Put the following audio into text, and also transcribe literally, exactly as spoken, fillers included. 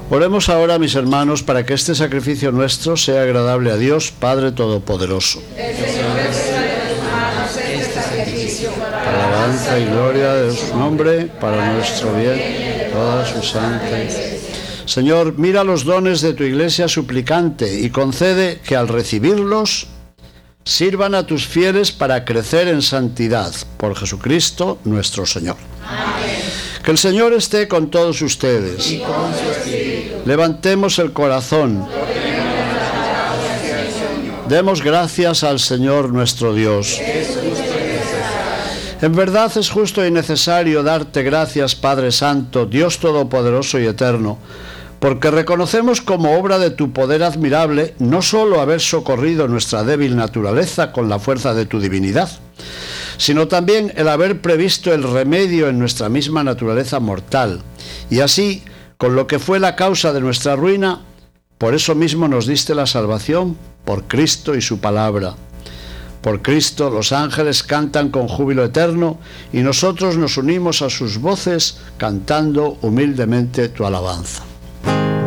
Oremos ahora, mis hermanos, para que este sacrificio nuestro sea agradable a Dios, Padre Todopoderoso. El Señor reciba de tus manos este sacrificio Para alabanza y gloria de su nombre, para nuestro bien, de toda su santa iglesia. Señor, mira los dones de tu iglesia suplicante y concede que al recibirlos sirvan a tus fieles para crecer en santidad. Por Jesucristo nuestro Señor. Amén. Que el Señor esté con todos ustedes. Y con su espíritu. Levantemos el corazón. Demos gracias al Señor nuestro Dios. En verdad es justo y necesario darte gracias, Padre Santo, Dios Todopoderoso y Eterno, porque reconocemos como obra de tu poder admirable no solo haber socorrido nuestra débil naturaleza con la fuerza de tu divinidad, sino también el haber previsto el remedio en nuestra misma naturaleza mortal, y así, con lo que fue la causa de nuestra ruina, por eso mismo nos diste la salvación por Cristo y su palabra. Por Cristo los ángeles cantan con júbilo eterno y nosotros nos unimos a sus voces cantando humildemente tu alabanza.